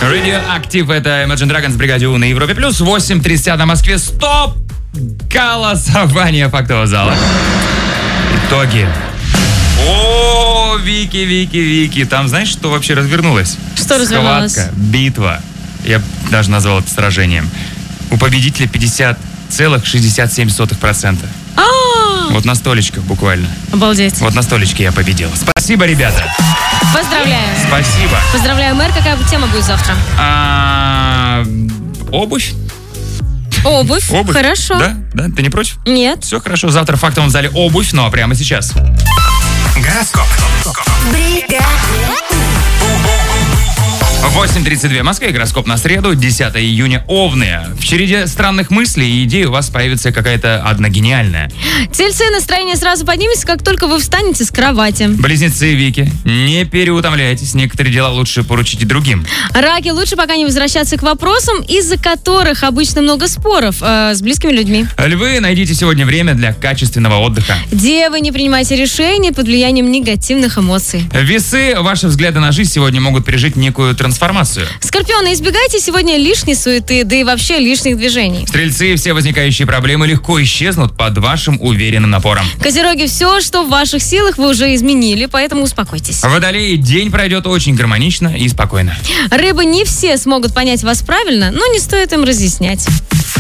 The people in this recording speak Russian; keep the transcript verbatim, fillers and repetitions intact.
Радиоактив, это Imagine Dragons в бригаде У на Европе Плюс. восемь тридцать на Москве. Стоп! Голосование фактового зала. Итоги. О, Вики, Вики, Вики. Там знаешь, что вообще развернулось? Что развернулось? Схватка, битва. Я даже назвал это сражением. У победителя пятьдесят целых шестьдесят семь сотых процента. А-а-а! Вот на столечках буквально. Обалдеть. Вот на столечке я победил. Спасибо, ребята. Поздравляю. Спасибо. Поздравляю, мэр. Какая тема будет завтра? А, обувь. Обувь. Обувь. Хорошо. Да? Да? Ты не против? Нет. Все хорошо. Завтра в фактовом зале обувь, ну а прямо сейчас. Гороскоп. восемь тридцать два в Москве. Гороскоп на среду, десятое июня. Овны. В череде странных мыслей и идей у вас появится какая-то одна гениальная. Тельцы, настроение сразу поднимется, как только вы встанете с кровати. Близнецы Вики. Не переутомляйтесь. Некоторые дела лучше поручить другим. Раки, лучше пока не возвращаться к вопросам, из-за которых обычно много споров э, с близкими людьми. Львы, найдите сегодня время для качественного отдыха. Девы, не принимайте решения под влиянием негативных эмоций. Весы, ваши взгляды на жизнь сегодня могут пережить некую трансформацию. Скорпионы, избегайте сегодня лишней суеты, да и вообще лишних движений. Стрельцы, все возникающие проблемы легко исчезнут под вашим уверенным напором. Козероги, все, что в ваших силах, вы уже изменили, поэтому успокойтесь. Водолеи, день пройдет очень гармонично и спокойно. Рыбы, не все смогут понять вас правильно, но не стоит им разъяснять.